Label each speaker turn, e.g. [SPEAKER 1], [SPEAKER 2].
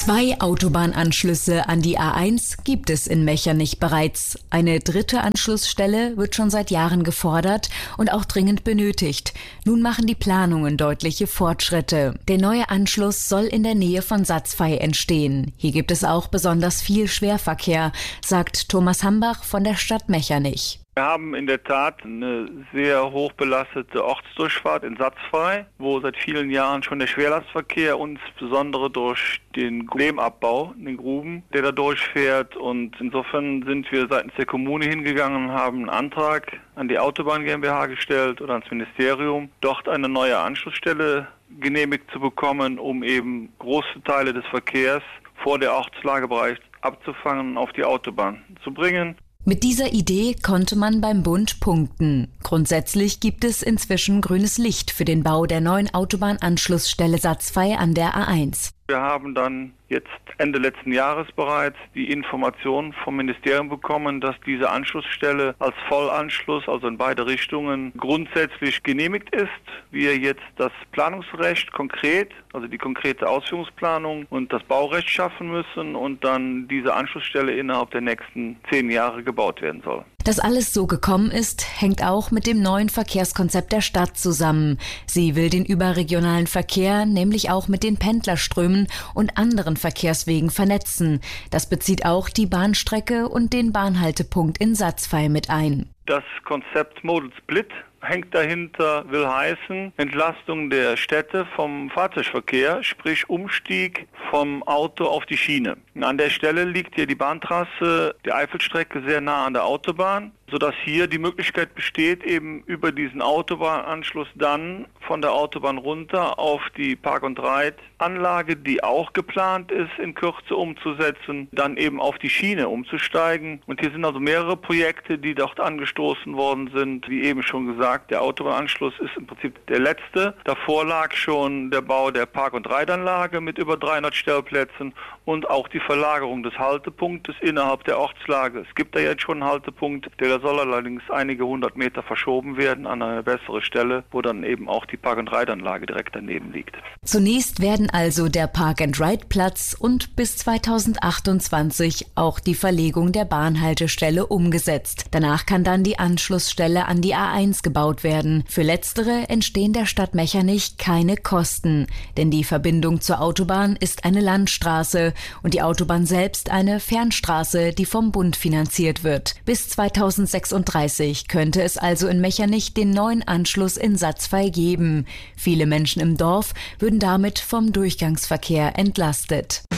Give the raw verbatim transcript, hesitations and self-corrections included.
[SPEAKER 1] Zwei Autobahnanschlüsse an die A eins gibt es in Mechernich bereits. Eine dritte Anschlussstelle wird schon seit Jahren gefordert und auch dringend benötigt. Nun machen die Planungen deutliche Fortschritte. Der neue Anschluss soll in der Nähe von Satzfey entstehen. Hier gibt es auch besonders viel Schwerverkehr, sagt Thomas Hambach von der Stadt Mechernich.
[SPEAKER 2] Wir haben in der Tat eine sehr hoch belastete Ortsdurchfahrt in Satzfey, wo seit vielen Jahren schon der Schwerlastverkehr, insbesondere durch den Lehmabbau in den Gruben, der da durchfährt. Und insofern sind wir seitens der Kommune hingegangen und haben einen Antrag an die Autobahn GmbH gestellt oder ans Ministerium, dort eine neue Anschlussstelle genehmigt zu bekommen, um eben große Teile des Verkehrs vor der Ortslagebereich abzufangen und auf die Autobahn zu bringen.
[SPEAKER 1] Mit dieser Idee konnte man beim Bund punkten. Grundsätzlich gibt es inzwischen grünes Licht für den Bau der neuen Autobahnanschlussstelle Satzfey an der A eins.
[SPEAKER 2] Wir haben dann jetzt Ende letzten Jahres bereits die Information vom Ministerium bekommen, dass diese Anschlussstelle als Vollanschluss, also in beide Richtungen, grundsätzlich genehmigt ist. Wir jetzt das Planungsrecht konkret, also die konkrete Ausführungsplanung und das Baurecht schaffen müssen und dann diese Anschlussstelle innerhalb der nächsten zehn Jahre gebaut werden soll.
[SPEAKER 1] Dass alles so gekommen ist, hängt auch mit dem neuen Verkehrskonzept der Stadt zusammen. Sie will den überregionalen Verkehr nämlich auch mit den Pendlerströmen und anderen Verkehrswegen vernetzen. Das bezieht auch die Bahnstrecke und den Bahnhaltepunkt in Satzfey mit ein.
[SPEAKER 2] Das Konzept Modal Split hängt dahinter, will heißen Entlastung der Städte vom Fahrzeugverkehr, sprich Umstieg vom Auto auf die Schiene. An der Stelle liegt hier die Bahntrasse der Eifelstrecke sehr nah an der Autobahn, sodass hier die Möglichkeit besteht, eben über diesen Autobahnanschluss dann von der Autobahn runter auf die Park-and-Ride-Anlage, die auch geplant ist, in Kürze umzusetzen, dann eben auf die Schiene umzusteigen. Und hier sind also mehrere Projekte, die dort angestoßen worden sind. Wie eben schon gesagt, der Autobahnanschluss ist im Prinzip der letzte. Davor lag schon der Bau der Park-and-Ride-Anlage mit über dreihundert Stellplätzen und auch die Verlagerung des Haltepunktes innerhalb der Ortslage. Es gibt da jetzt schon einen Haltepunkt, der soll allerdings einige hundert Meter verschoben werden an eine bessere Stelle, wo dann eben auch die Park-and-Ride-Anlage direkt daneben liegt.
[SPEAKER 1] Zunächst werden also der Park-and-Ride-Platz und bis zweitausendachtundzwanzig auch die Verlegung der Bahnhaltestelle umgesetzt. Danach kann dann die Anschlussstelle an die A eins gebaut werden. Für letztere entstehen der Stadt Mechernich keine Kosten, denn die Verbindung zur Autobahn ist eine Landstraße und die Autobahn selbst eine Fernstraße, die vom Bund finanziert wird. Bis zweitausendsechsunddreißig könnte es also in Mechernich den neuen Anschluss in Satzfey geben. Viele Menschen im Dorf würden damit vom Durchgangsverkehr entlastet.